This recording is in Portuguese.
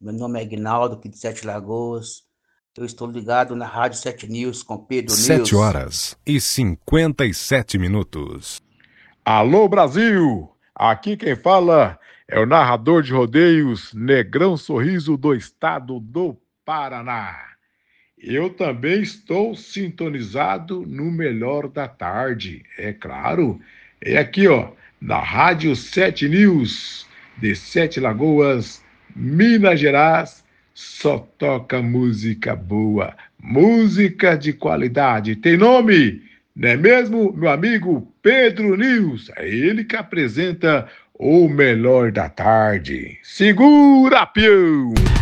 Meu nome é Aguinaldo, aqui de Sete Lagoas. Eu estou ligado na Rádio 7 News com Pedro 7h57. Alô, Brasil! Aqui quem fala é o narrador de rodeios Negrão Sorriso do estado do Paraná. Eu também estou sintonizado no Melhor da Tarde, é claro. É aqui, ó, na Rádio 7 News, de Sete Lagoas, Minas Gerais. Só toca música boa, música de qualidade. Tem nome, não é mesmo, meu amigo Pedro News? É ele que apresenta o Melhor da Tarde. Segura, peão!